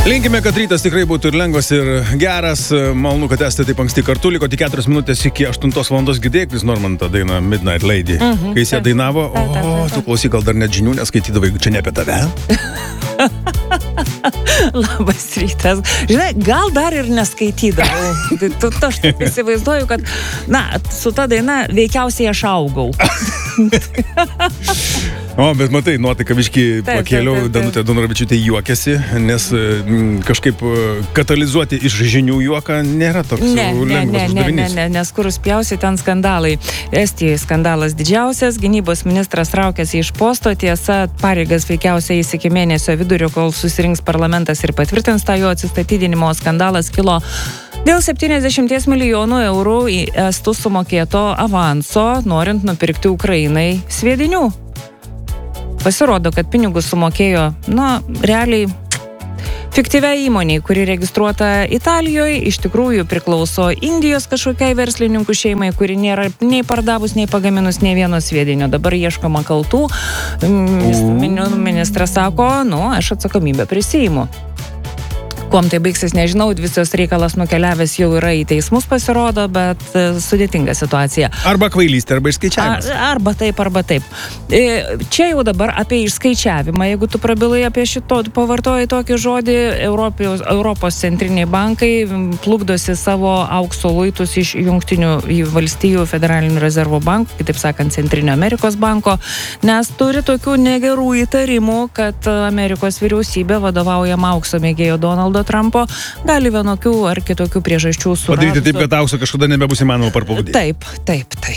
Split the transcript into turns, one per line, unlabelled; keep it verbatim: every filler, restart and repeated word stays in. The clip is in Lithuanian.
Linkime, kad rytas tikrai būtų ir lengvas, ir geras. Malonu, kad esate taip anksti kartu. Liko tik keturios minutės iki aštuntos valandos. Girdėjai Chris Normantą dainą Midnight Lady.
Mhm.
Kai jis ją dainavo, o, tu klausyk, gal dar net žinių neskaitydavai, čia ne apie tave.
Labas rytas. Žinai, gal dar ir neskaitydavau. Tai tu, tu, aš taip įsivaizduoju, kad, na, su ta daina veikiausiai aš augau.
O, bet matai, nuotaika viški
Taip,
pakėliau,
taip, taip, taip.
Danutė Donoravičiūtė juokiasi, nes m, kažkaip e, katalizuoti iš žinių juoką nėra toks
Ne,
jau
ne,
lengvas
ne, ne, ne,
uždavinys.
ne, nes kur spjausi, ten skandalai. Estijai skandalas didžiausias, gynybos ministras traukiasi iš posto, tiesa, pareigas veikiausiai iki mėnesio vidurio, kol susirinks parlamentas ir patvirtins tą jo atsistatydinimo. Skandalas kilo dėl septyniasdešimt milijonų eurų į estų sumokėto avanso, norint nupirkti Ukrainai sviedinių. Pasirodo, kad pinigus sumokėjo, na, realiai fiktyvia įmonė, kuri registruota Italijoje, iš tikrųjų priklauso Indijos kažkokiai verslininkų šeimai, kuri nėra nei pardavus, nei pagaminus nei vieno sviedinio. Dabar ieškoma kaltų. Ministras sako, nu, aš atsakomybę prisiimu. Kuom tai baigsis, nežinau, visas reikalas nukeliavęs jau yra į teismus, pasirodo, bet e, sudėtinga situacija.
Arba kvailystė, arba išskaičiavimas.
A, arba taip, arba taip. E, čia jau dabar apie išskaičiavimą, jeigu tu prabilai apie šito, pavartojai tokį žodį, Europos, Europos centriniai bankai plukdosi savo aukso luitus iš jungtinių valstijų federalinių rezervų bankų, kitaip sakant, Centrinio Amerikos banko, nes turi tokių negerų įtarimų, kad Amerikos vyriausybė vadovaujama aukso mėgėjo Donaldo Trumpo gali vienokių ar kitokių priežasčių suradus.
Padaryti taip, kad aukso kažkada nebebus įmanoma parplaukti.
Taip, taip, taip.